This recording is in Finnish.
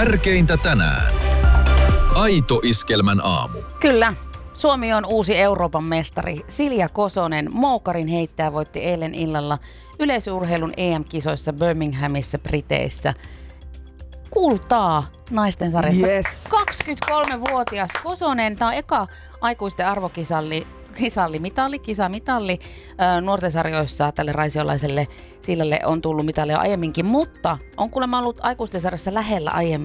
Tärkeintä tänään. Aito Iskelmän aamu. Kyllä. Suomi on uusi Euroopan mestari. Silja Kosonen, moukarin heittäjä, voitti eilen illalla yleisurheilun EM-kisoissa Birminghamissa Briteissä kultaa naisten sarjassa. Yes. 23-vuotias Kosonen, tämä on eka aikuisten arvokisalli kisamitalli. Nuorten sarjoissa tälle raisiolaiselle Sillalle on tullut mitalia aiemminkin, mutta on kuulemma ollut aikuisten sarjassa lähellä aiemmin